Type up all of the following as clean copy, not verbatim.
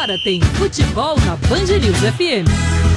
Agora tem futebol na Band News FM.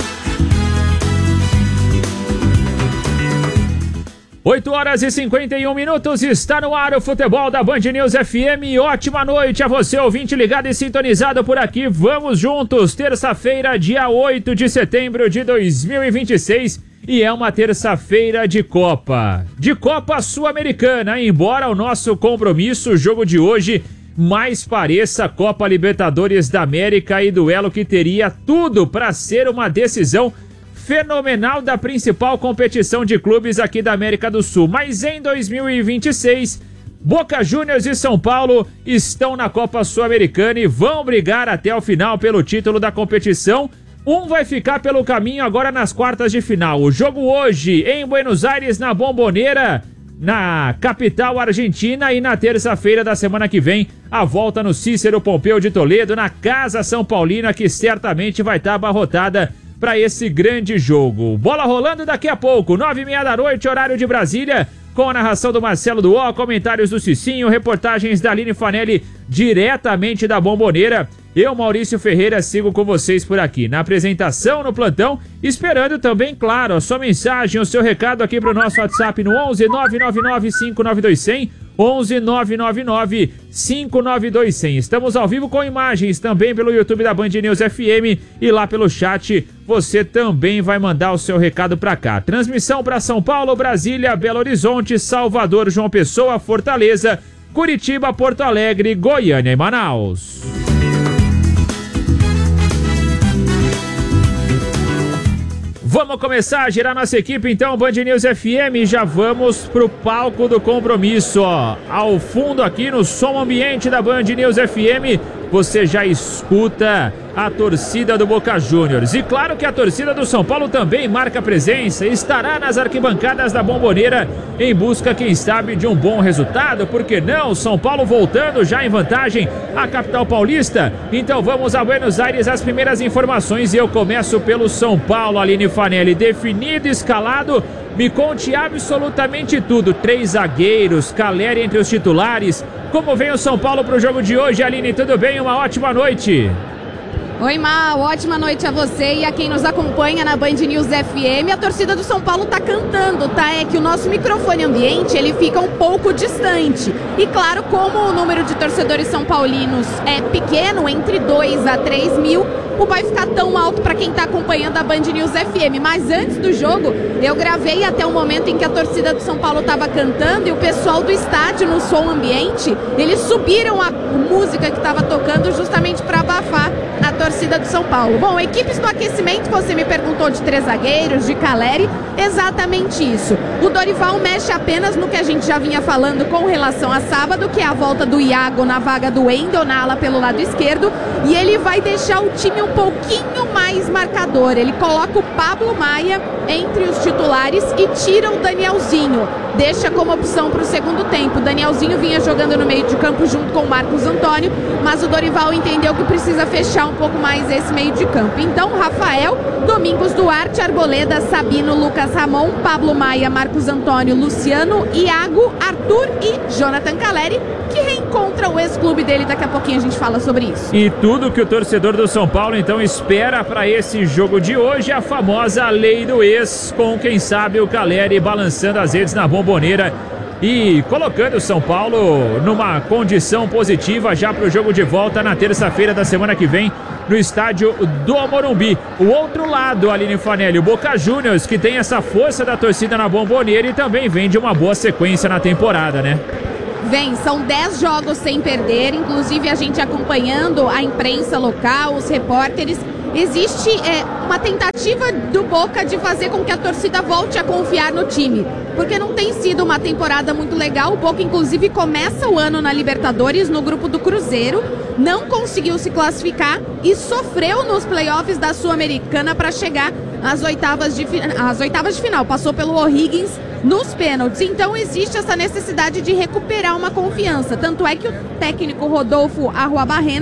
8h51, está no ar o futebol da Band News FM. Ótima noite a você, ouvinte ligado e sintonizado por aqui. Vamos juntos, terça-feira, dia 8 de setembro de 2026. E é uma terça-feira de Copa Sul-Americana. Embora o nosso compromisso, o jogo de hoje, mais pareça Copa Libertadores da América e duelo que teria tudo para ser uma decisão fenomenal da principal competição de clubes aqui da América do Sul. Mas em 2026, Boca Juniors e São Paulo estão na Copa Sul-Americana e vão brigar até o final pelo título da competição. Um vai ficar pelo caminho agora nas quartas de final. O jogo hoje em Buenos Aires, na Bombonera, na capital argentina, e na terça-feira da semana que vem, a volta no Cícero Pompeu de Toledo, na Casa São Paulina, que certamente vai estar abarrotada para esse grande jogo. Bola rolando daqui a pouco, 9h30 da noite, horário de Brasília, com a narração do Marcelo Duó, comentários do Cicinho, reportagens da Aline Fanelli, diretamente da Bombonera. Eu, Maurício Ferreira, sigo com vocês por aqui, na apresentação, no plantão, esperando também, claro, a sua mensagem, o seu recado aqui para o nosso WhatsApp no 11 999 592 100, 11 999 592 100. Estamos ao vivo com imagens também pelo YouTube da Band News FM e lá pelo chat você também vai mandar o seu recado para cá. Transmissão para São Paulo, Brasília, Belo Horizonte, Salvador, João Pessoa, Fortaleza, Curitiba, Porto Alegre, Goiânia e Manaus. Vamos começar a girar nossa equipe então, Band News FM, já vamos pro palco do compromisso, ó. Ao fundo aqui no som ambiente da Band News FM, você já escuta a torcida do Boca Juniors. E claro que a torcida do São Paulo também marca presença, estará nas arquibancadas da Bombonera em busca, quem sabe, de um bom resultado. Por que não? São Paulo voltando já em vantagem à capital paulista. Então vamos a Buenos Aires, as primeiras informações, e eu começo pelo São Paulo. Aline Fanelli, definido, escalado, me conte absolutamente tudo. 3 zagueiros, Caleri entre os titulares. Como vem o São Paulo para o jogo de hoje, Aline? Tudo bem? Uma ótima noite. Oi, Mal, ótima noite a você e a quem nos acompanha na Band News FM. A torcida do São Paulo tá cantando, tá? É que o nosso microfone ambiente, ele fica um pouco distante. E claro, como o número de torcedores são paulinos é pequeno, entre 2 a 3 mil, não vai ficar tão alto para quem tá acompanhando a Band News FM. Mas antes do jogo, eu gravei até o momento em que a torcida do São Paulo tava cantando e o pessoal do estádio, no som ambiente, eles subiram a música que tava tocando justamente para abafar a torcida do São Paulo. Bom, equipes do aquecimento, você me perguntou de 3 zagueiros, de Caleri, exatamente isso. O Dorival mexe apenas no que a gente já vinha falando com relação a sábado, que é a volta do Iago na vaga do Wendel, na ala pelo lado esquerdo, e ele vai deixar o time um pouquinho mais marcador. Ele coloca o Pablo Maia entre os titulares e tira o Danielzinho. Deixa como opção para o segundo tempo. O Danielzinho vinha jogando no meio de campo junto com o Marcos Antônio, mas o Dorival entendeu que precisa fechar um pouco mais esse meio de campo. Então, Rafael, Domingos Duarte, Arboleda, Sabino, Lucas Ramon, Pablo Maia, Marcos Antônio, Luciano, Iago, Arthur e Jonathan Caleri, que reencontra o ex-clube dele. Daqui a pouquinho a gente fala sobre isso. E tudo que o torcedor do São Paulo então espera para esse jogo de hoje, a famosa lei do ex, com quem sabe o Caleri balançando as redes na Bombonera e colocando o São Paulo numa condição positiva já para o jogo de volta na terça-feira da semana que vem no estádio do Morumbi. O outro lado, Aline Fanelli, o Boca Juniors, que tem essa força da torcida na Bombonera e também vem de uma boa sequência na temporada, né? Vem, são 10 jogos sem perder, inclusive a gente acompanhando a imprensa local, os repórteres. Existe uma tentativa do Boca de fazer com que a torcida volte a confiar no time, porque não tem sido uma temporada muito legal. O Boca, inclusive, começa o ano na Libertadores, no grupo do Cruzeiro, não conseguiu se classificar e sofreu nos playoffs da Sul-Americana para chegar às oitavas de final. Passou pelo O'Higgins nos pênaltis. Então existe essa necessidade de recuperar uma confiança. Tanto é que o técnico Rodolfo Arruabarrena,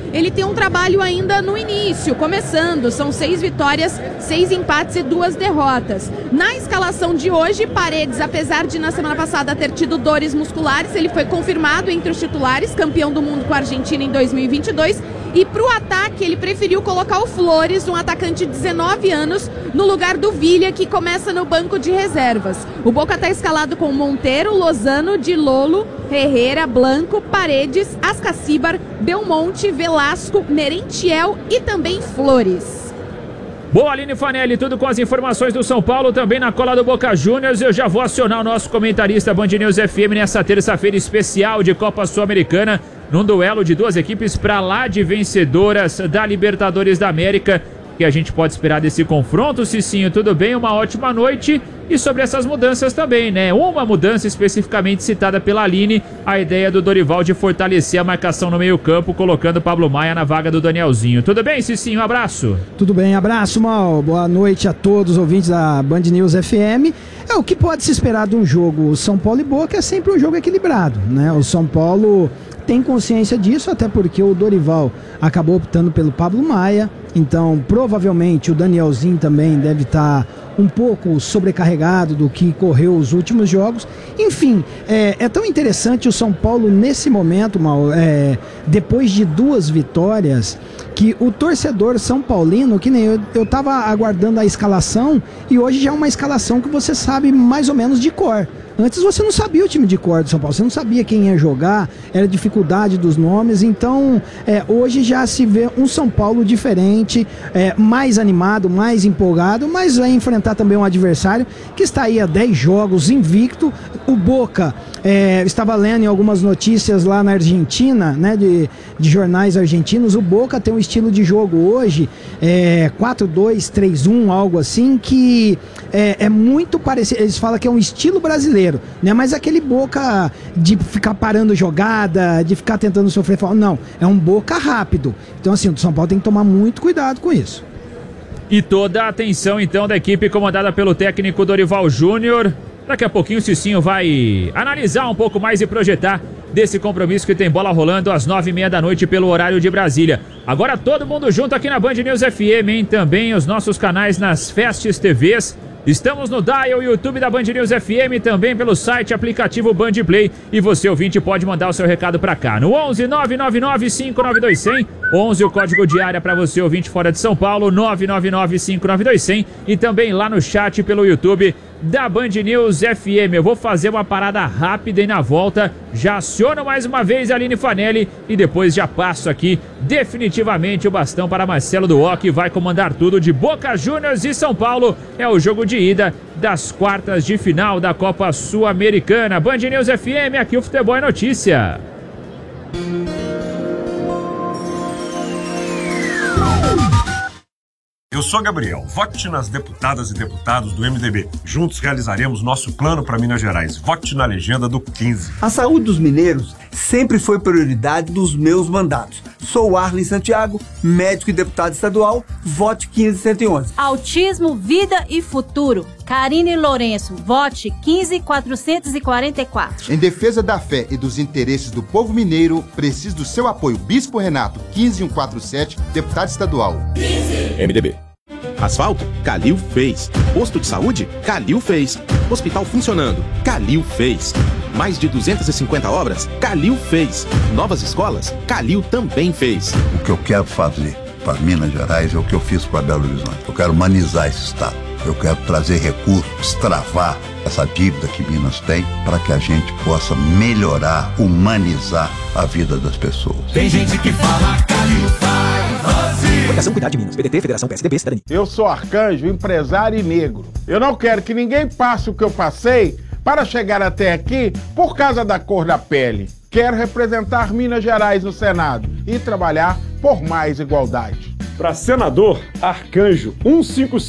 ele tem um trabalho ainda no início, começando. São 6 vitórias, 6 empates e 2 derrotas. Na escalação de hoje, Paredes, apesar de na semana passada ter tido dores musculares, ele foi confirmado entre os titulares, campeão do mundo com a Argentina em 2022. E para o ataque, ele preferiu colocar o Flores, um atacante de 19 anos, no lugar do Villa, que começa no banco de reservas. O Boca está escalado com Monteiro, Lozano, Di Lolo, Herrera, Blanco, Paredes, Ascacíbar, Belmonte, Velasco, Merentiel e também Flores. Boa, Aline Fanelli, tudo com as informações do São Paulo, também na cola do Boca Juniors. Eu já vou acionar o nosso comentarista Band News FM nessa terça-feira especial de Copa Sul-Americana, num duelo de 2 equipes para lá de vencedoras da Libertadores da América. Que a gente pode esperar desse confronto, Cicinho? Tudo bem? Uma ótima noite. E sobre essas mudanças também, né? Uma mudança especificamente citada pela Aline, a ideia do Dorival de fortalecer a marcação no meio-campo, colocando Pablo Maia na vaga do Danielzinho. Tudo bem, Cicinho? Um abraço. Tudo bem, abraço, Mal. Boa noite a todos os ouvintes da Band News FM. O que pode se esperar de um jogo São Paulo e Boca é sempre um jogo equilibrado, né? O São Paulo tem consciência disso, até porque o Dorival acabou optando pelo Pablo Maia, então provavelmente o Danielzinho também deve estar um pouco sobrecarregado do que correu os últimos jogos. Enfim, é tão interessante o São Paulo nesse momento, depois de 2 vitórias, que o torcedor são paulino, que nem eu estava aguardando a escalação, e hoje já é uma escalação que você sabe mais ou menos de cor. Antes você não sabia o time de cor do São Paulo, você não sabia quem ia jogar, era dificuldade dos nomes, então hoje já se vê um São Paulo diferente, mais animado, mais empolgado, mas vai enfrentar também um adversário que está aí há 10 jogos invicto. O Boca, estava lendo em algumas notícias lá na Argentina, né, de jornais argentinos, o Boca tem um estilo de jogo hoje, 4-2-3-1, algo assim, que é muito parecido, eles falam que é um estilo brasileiro, né? Mas aquele Boca de ficar parando jogada, de ficar tentando sofrer falta, não, é um Boca rápido. Então assim, o São Paulo tem que tomar muito cuidado com isso. E toda a atenção então da equipe comandada pelo técnico Dorival Júnior. Daqui a pouquinho o Cicinho vai analisar um pouco mais e projetar desse compromisso que tem bola rolando às 9h30 da noite pelo horário de Brasília. Agora todo mundo junto aqui na Band News FM, hein? Também os nossos canais nas Festes TVs. Estamos no Dial, YouTube da Band News FM, também pelo site, aplicativo Band Play. E você, ouvinte, pode mandar o seu recado pra cá no 11 999 592 100. 11 o código de área para você, ouvinte fora de São Paulo, 999 592 100. E também lá no chat pelo YouTube da Band News FM. Eu vou fazer uma parada rápida e na volta já aciono mais uma vez a Aline Fanelli e depois já passo aqui definitivamente o bastão para Marcelo Duó, que vai comandar tudo de Boca Juniors e São Paulo. É o jogo de ida das quartas de final da Copa Sul-Americana. Band News FM, aqui o futebol é notícia. Eu sou Gabriel, vote nas deputadas e deputados do MDB. Juntos realizaremos nosso plano para Minas Gerais. Vote na legenda do 15. A saúde dos mineiros sempre foi prioridade dos meus mandatos. Sou Arlen Santiago, médico e deputado estadual. Vote 15111. Autismo, vida e futuro. Karine Lourenço, vote 15444. Em defesa da fé e dos interesses do povo mineiro, preciso do seu apoio. Bispo Renato, 15147, deputado estadual. 15. MDB. Asfalto? Calil fez. Posto de saúde? Calil fez. Hospital funcionando? Calil fez. Mais de 250 obras? Calil fez. Novas escolas? Calil também fez. O que eu quero fazer para Minas Gerais é o que eu fiz para Belo Horizonte. Eu quero humanizar esse estado. Eu quero trazer recursos, destravar essa dívida que Minas tem para que a gente possa melhorar, humanizar a vida das pessoas. Tem gente que fala Calil faz vazio. Fundação Cuidar de Minas, PDT, Federação PSDB, Cidadania. Eu sou Arcanjo, empresário e negro. Eu não quero que ninguém passe o que eu passei para chegar até aqui por causa da cor da pele. Quero representar Minas Gerais no Senado e trabalhar por mais igualdade. Para senador, Arcanjo 155.